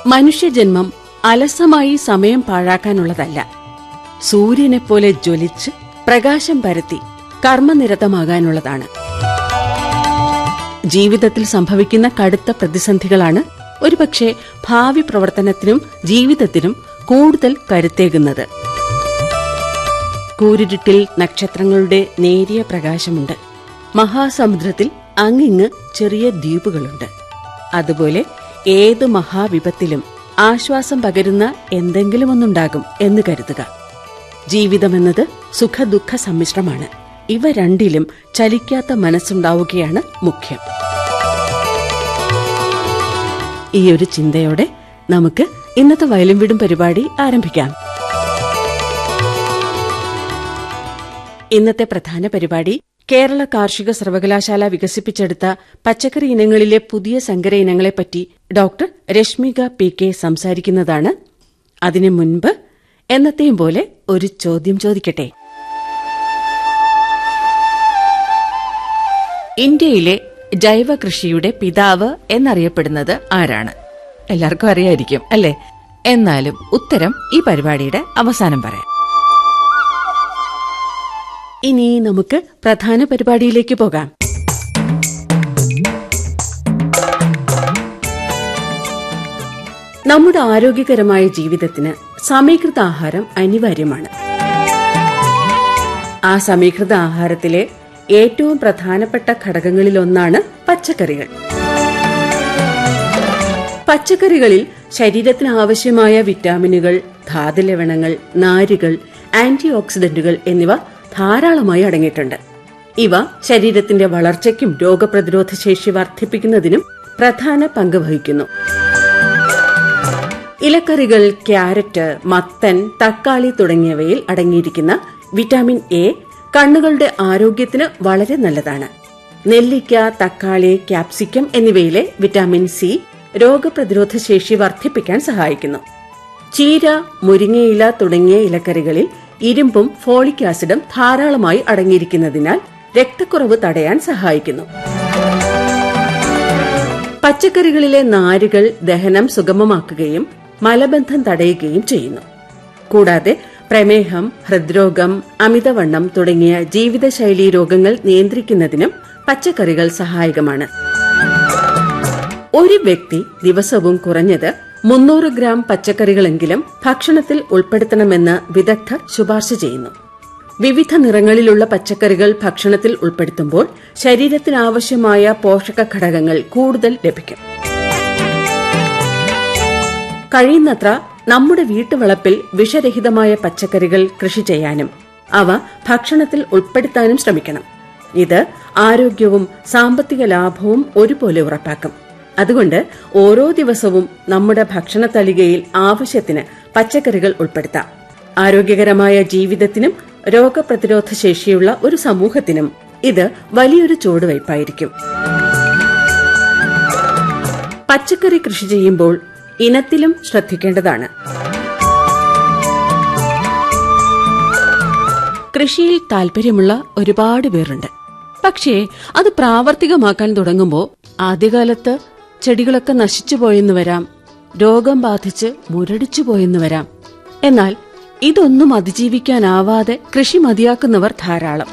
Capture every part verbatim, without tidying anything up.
മനുഷ്യജന്മം അലസമായി സമയം പാഴാക്കാനുള്ളതല്ല. സൂര്യനെപ്പോലെ ജ്വലിച്ച് പ്രകാശം പരത്തി കർമ്മനിരതമാകാനുള്ളതാണ്. ജീവിതത്തിൽ സംഭവിക്കുന്ന കടുത്ത പ്രതിസന്ധികളാണ് ഒരുപക്ഷെ ഭാവി പ്രവർത്തനത്തിനും ജീവിതത്തിനും കൂടുതൽ കരുത്തേകുന്നത്. കൂരിരുട്ടിൽ നക്ഷത്രങ്ങളുടെ നേരിയ പ്രകാശമുണ്ട്. മഹാസമുദ്രത്തിൽ അങ്ങിങ്ങ് ചെറിയ ദ്വീപുകളുണ്ട്. അതുപോലെ ഏത് മഹാവിപത്തിലും ആശ്വാസം പകരുന്ന എന്തെങ്കിലും ഒന്നുണ്ടാകും എന്ന് കരുതുക. ജീവിതമെന്നത് സുഖദുഃഖ സമ്മിശ്രമാണ്. ഇവ രണ്ടിലും ചലിക്കാത്ത മനസ്സുണ്ടാവുകയാണ് മുഖ്യം. ഈ ഒരു ചിന്തയോടെ നമുക്ക് ഇന്നത്തെ വയലും വീടും പരിപാടി ആരംഭിക്കാം. ഇന്നത്തെ പ്രധാന പരിപാടി കേരള കാർഷിക സർവകലാശാല വികസിപ്പിച്ചെടുത്ത പച്ചക്കറി ഇനങ്ങളിലെ പുതിയ സങ്കര ഇനങ്ങളെപ്പറ്റി ഡോക്ടർ രശ്മിക പി കെ സംസാരിക്കുന്നതാണ്. അതിനു മുൻപ് എന്നത്തെയും പോലെ ഒരു ചോദ്യം ചോദിക്കട്ടെ. ഇന്ത്യയിലെ ജൈവ കൃഷിയുടെ പിതാവ് എന്നറിയപ്പെടുന്നത് ആരാണ്? എല്ലാവർക്കും അറിയായിരിക്കും അല്ലേ? എന്നാലും ഉത്തരം ഈ പരിപാടിയുടെ അവസാനം പറയാം. ഇനി നമുക്ക് പ്രധാന പരിപാടിയിലേക്ക് പോകാം. നമ്മുടെ ആരോഗ്യകരമായ ജീവിതത്തിന് സമീകൃത ആഹാരം അനിവാര്യമാണ്. ആ സമീകൃത ആഹാരത്തിലെ ഏറ്റവും പ്രധാനപ്പെട്ട ഘടകങ്ങളിലൊന്നാണ് പച്ചക്കറികൾ. പച്ചക്കറികളിൽ ശരീരത്തിന് ആവശ്യമായ വിറ്റാമിനുകൾ, ധാതുലവണങ്ങൾ, നാരുകൾ, ആന്റി ഓക്സിഡന്റുകൾ എന്നിവ ധാരാളമായി അടങ്ങിയിട്ടുണ്ട്. ഇവ ശരീരത്തിന്റെ വളർച്ചയ്ക്കും രോഗപ്രതിരോധ ശേഷി വർദ്ധിപ്പിക്കുന്നതിനും പ്രധാന പങ്ക് വഹിക്കുന്നു. ഇലക്കറികൾ, ക്യാരറ്റ്, മത്തൻ, തക്കാളി തുടങ്ങിയവയിൽ അടങ്ങിയിരിക്കുന്ന വിറ്റാമിൻ എ കണ്ണുകളുടെ ആരോഗ്യത്തിന് വളരെ നല്ലതാണ്. നെല്ലിക്ക, തക്കാളി, ക്യാപ്സിക്കം എന്നിവയിലെ വിറ്റാമിൻ സി രോഗപ്രതിരോധ ശേഷി വർദ്ധിപ്പിക്കാൻ സഹായിക്കുന്നു. ചീര, മുരിങ്ങയില തുടങ്ങിയ ഇലക്കറികളിൽ ഇരുമ്പും ഫോളിക് ആസിഡും ധാരാളമായി അടങ്ങിയിരിക്കുന്നതിനാൽ രക്തക്കുറവ് തടയാൻ സഹായിക്കുന്നു. പച്ചക്കറികളിലെ നാരുകൾ ദഹനം സുഗമമാക്കുകയും മലബന്ധം തടയുകയും ചെയ്യുന്നു. കൂടാതെ പ്രമേഹം, ഹൃദ്രോഗം, അമിതവണ്ണം തുടങ്ങിയ ജീവിതശൈലീ രോഗങ്ങൾ നിയന്ത്രിക്കുന്നതിനും പച്ചക്കറികൾ സഹായകമാണ്. ഒരു വ്യക്തി ദിവസവും കുറഞ്ഞത് മുന്നൂറ് ഗ്രാം പച്ചക്കറികളെങ്കിലും ഭക്ഷണത്തിൽ ഉൾപ്പെടുത്തണമെന്ന് വിദഗ്ധർ ശുപാർശ ചെയ്യുന്നു. വിവിധ നിറങ്ങളിലുള്ള പച്ചക്കറികൾ ഭക്ഷണത്തിൽ ഉൾപ്പെടുത്തുമ്പോൾ ശരീരത്തിനാവശ്യമായ പോഷക ഘടകങ്ങൾ കൂടുതൽ ലഭിക്കും. കഴിയുന്നത്ര നമ്മുടെ വീട്ടുവളപ്പിൽ വിഷരഹിതമായ പച്ചക്കറികൾ കൃഷി ചെയ്യാനും അവ ഭക്ഷണത്തിൽ ഉൾപ്പെടുത്താനും ശ്രമിക്കണം. ഇത് ആരോഗ്യവും സാമ്പത്തിക ലാഭവും ഒരുപോലെ ഉറപ്പാക്കും. അതുകൊണ്ട് ഓരോ ദിവസവും നമ്മുടെ ഭക്ഷണ തലികയിൽ ആവശ്യത്തിന് പച്ചക്കറികൾ ഉൾപ്പെടുത്താം. ആരോഗ്യകരമായ ജീവിതത്തിനും രോഗപ്രതിരോധ ശേഷിയുള്ള ഒരു സമൂഹത്തിനും ഇത് വലിയൊരു ചുവടുവയ്പായിരിക്കും. പച്ചക്കറി കൃഷി ചെയ്യുമ്പോൾ ഇനത്തിലും ശ്രദ്ധിക്കേണ്ടതാണ്. കൃഷിയിൽ താൽപര്യമുള്ള ഒരുപാട് പേരുണ്ട്. പക്ഷേ അത് പ്രാവർത്തികമാക്കാൻ തുടങ്ങുമ്പോൾ ആദ്യകാലത്ത് ചെടികളൊക്കെ നശിച്ചുപോയെന്ന് വരാം, രോഗം ബാധിച്ച് മുരടിച്ചു പോയെന്ന് വരാം. എന്നാൽ ഇതൊന്നും അതിജീവിക്കാനാവാതെ കൃഷി മതിയാക്കുന്നവർ ധാരാളം.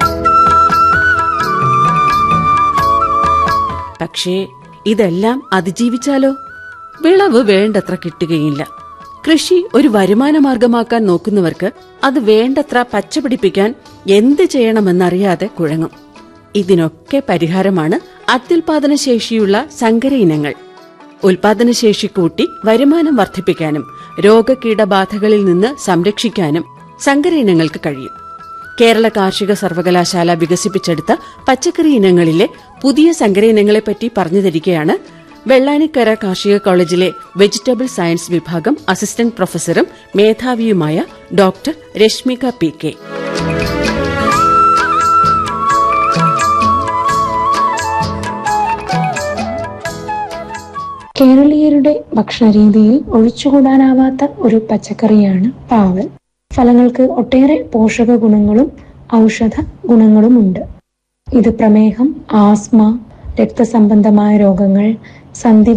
പക്ഷേ ഇതെല്ലാം അതിജീവിച്ചാലോ? വിളവ് വേണ്ടത്ര കിട്ടുകയില്ല. കൃഷി ഒരു വരുമാന മാർഗമാക്കാൻ നോക്കുന്നവർക്ക് അത് വേണ്ടത്ര പച്ചപിടിപ്പിക്കാൻ എന്ത് ചെയ്യണമെന്നറിയാതെ കുഴങ്ങും. ഇതിനൊക്കെ പരിഹാരമാണ് അത്യുൽപാദന ശേഷിയുള്ള സങ്കര ഇനങ്ങൾ. ഉൽപാദനശേഷി കൂട്ടി വരുമാനം വർദ്ധിപ്പിക്കാനും രോഗകീടബാധകളിൽ നിന്ന് സംരക്ഷിക്കാനും സങ്കര ഇനങ്ങൾക്ക് കഴിയും. കേരള കാർഷിക സർവകലാശാല വികസിപ്പിച്ചെടുത്ത പച്ചക്കറി ഇനങ്ങളിലെ പുതിയ സങ്കര ഇനങ്ങളെപ്പറ്റി പറഞ്ഞു തരികയാണ് വെള്ളാനിക്കര കാർഷിക കോളേജിലെ വെജിറ്റബിൾ സയൻസ് വിഭാഗം assistant പ്രൊഫസറും മേധാവിയുമായ doctor Rashmika P K. കേരളീയരുടെ ഭക്ഷണരീതിയിൽ ഒഴിച്ചുകൂടാനാവാത്ത ഒരു പച്ചക്കറിയാണ് പാവൽ. ഫലങ്ങൾക്ക് ഒട്ടേറെ പോഷക ഗുണങ്ങളും ഔഷധ ഗുണങ്ങളുമുണ്ട്. ഇത് പ്രമേഹം, ആസ്മ, രക്തസംബന്ധമായ രോഗങ്ങൾ, സന്ധി